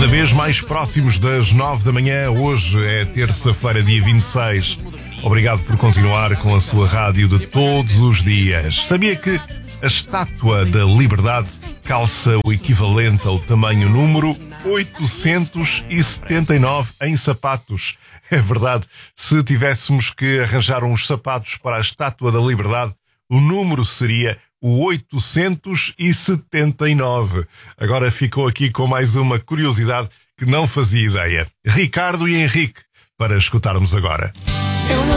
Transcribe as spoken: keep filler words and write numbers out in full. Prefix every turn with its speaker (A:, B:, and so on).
A: Cada vez mais próximos das nove da manhã, hoje é terça-feira, dia vinte e seis. Obrigado por continuar com a sua rádio de todos os dias. Sabia que a Estátua da Liberdade calça o equivalente ao tamanho número oitocentos e setenta e nove em sapatos? É verdade, se tivéssemos que arranjar uns sapatos para a Estátua da Liberdade, o número seria o oitocentos e setenta e nove. Agora ficou aqui com mais uma curiosidade que não fazia ideia. Ricardo e Henrique, para escutarmos agora.